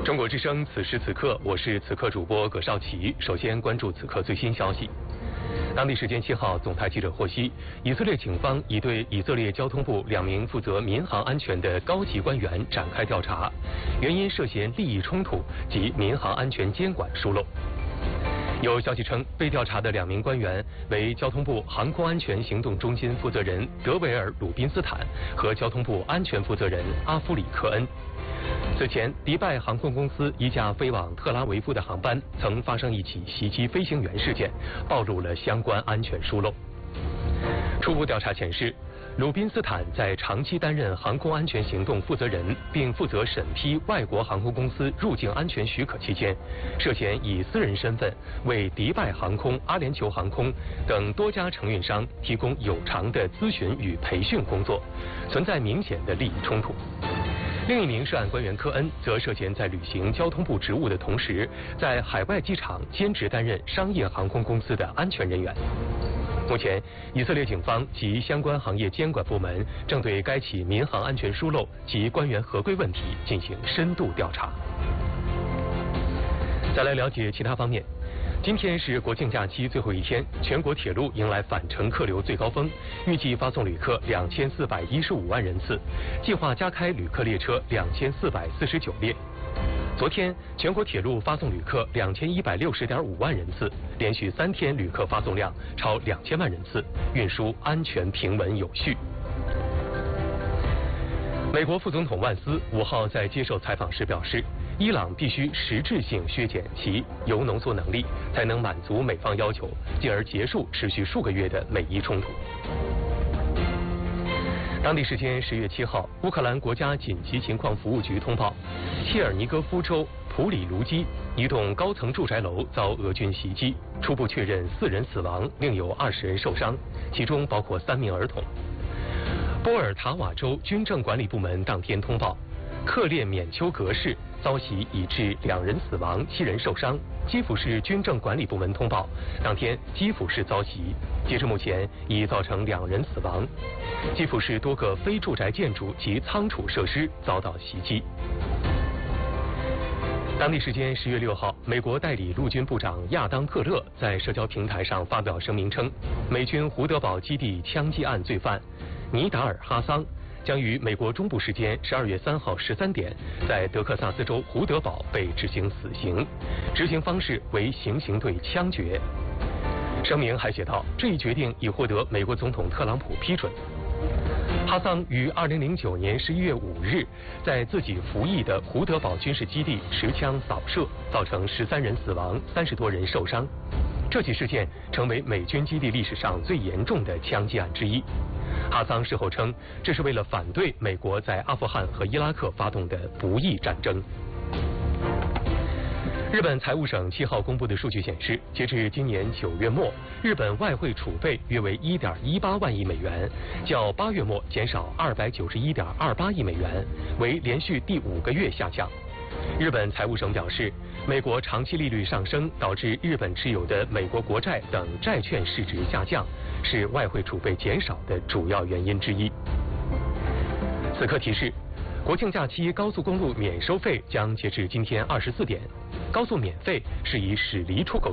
中国之声，此时此刻，我是此刻主播葛少奇。首先关注此刻最新消息。当地时间7号，总台记者获悉，以色列警方已对以色列交通部2名负责民航安全的高级官员展开调查，原因涉嫌利益冲突及民航安全监管疏漏。有消息称，被调查的2名官员为交通部航空安全行动中心负责人德维尔·鲁宾斯坦和交通部安全负责人阿夫里克恩。此前，迪拜航空公司一架飞往特拉维夫的航班曾发生一起袭击飞行员事件，暴露了相关安全疏漏。初步调查显示，鲁宾斯坦在长期担任航空安全行动负责人，并负责审批外国航空公司入境安全许可期间，涉嫌以私人身份为迪拜航空、阿联酋航空等多家承运商提供有偿的咨询与培训工作，存在明显的利益冲突。另一名涉案官员科恩则涉嫌在履行交通部职务的同时，在海外机场兼职担任商业航空公司的安全人员。目前，以色列警方及相关行业监管部门正对该起民航安全疏漏及官员合规问题进行深度调查。再来了解其他方面。今天是国庆假期最后一天，全国铁路迎来返程客流最高峰，预计发送旅客2415万人次，计划加开旅客列车2449列。昨天，全国铁路发送旅客2160.5万人次，连续3天旅客发送量超2000万人次，运输安全平稳有序。美国副总统万斯5号在接受采访时表示，伊朗必须实质性削减其铀浓缩能力，才能满足美方要求，进而结束持续数个月的美伊冲突。当地时间10月7号，乌克兰国家紧急情况服务局通报，切尔尼戈夫州普里卢基一栋高层住宅楼遭俄军袭击，初步确认4人死亡，另有20人受伤，其中包括3名儿童。波尔塔瓦州军政管理部门当天通报，克列缅丘格市遭袭已致2人死亡，7人受伤。基辅市军政管理部门通报，当天基辅市遭袭，截至目前已造成2人死亡。基辅市多个非住宅建筑及仓储设施遭到袭击。当地时间10月6号，美国代理陆军部长亚当·克勒在社交平台上发表声明称，美军胡德堡基地枪击案罪犯尼达尔·哈桑将于美国中部时间12月3号13点，在德克萨斯州胡德堡被执行死刑，执行方式为行刑队枪决。声明还写道，这一决定已获得美国总统特朗普批准。哈桑于2009年11月5日在自己服役的胡德堡军事基地持枪扫射，造成13人死亡，30多人受伤。这起事件成为美军基地历史上最严重的枪击案之一。哈桑事后称，这是为了反对美国在阿富汗和伊拉克发动的不义战争。日本财务省7号公布的数据显示，截至今年9月末，日本外汇储备约为1.18万亿美元，较8月末减少291.28亿美元，为连续第5个月下降。日本财务省表示，美国长期利率上升导致日本持有的美国国债等债券市值下降，是外汇储备减少的主要原因之一。此刻提示，国庆假期高速公路免收费将截至今天24点，高速免费是以驶离出口